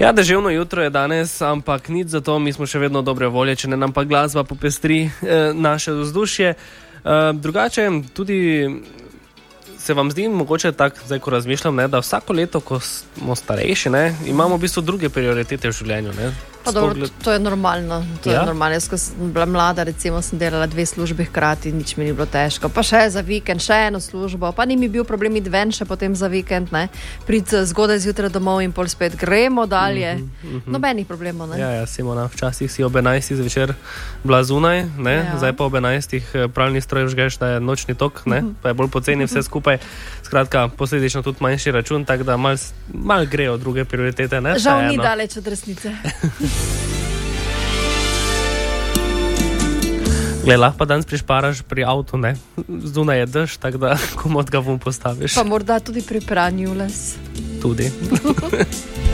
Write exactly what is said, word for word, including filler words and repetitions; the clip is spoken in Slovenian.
Ja, deževno jutro je danes, ampak nič za to, mi smo še vedno dobre volje, če ne nam pa glasba popestri eh, naše vzdušje. Eh, drugače, tudi se vam zdi mogoče tak, zdaj ko razmišljam, ne, da vsako leto, ko smo starejši, ne, imamo v bistvu druge prioritete v življenju. Ne. Pa dobro, gled... to je normalno. To ja? je normalno. Jaz, ko sem bila mlada, recimo, sem delala dve službi hkrati, nič mi ni bilo težko. Pa še za vikend, še eno službo, pa ni mi bil problem iti ven še potem za vikend, ne. Priti zgodaj zjutraj domov in pol spet gremo dalje. Mm -hmm, mm -hmm. Nobenih problemov, ne. Ja, ja, Simona, včasih si ob enajstih zvečer bila zunaj, ne, ja. Zdaj pa ob enajstih pravni stroj vžgeš, da je nočni tok, ne, pa je bolj poceni vse skupaj. Skratka, posledično tudi manjši račun, tako da mal, mal grejo druge prioritete, ne. Žal ni daleč od resnice. Glej, lahko pa danes prišparaš pri avtu, ne? Zunaj je dež, tako da komod ga vom postaviš. Pa morda tudi pri pranju les. Tudi.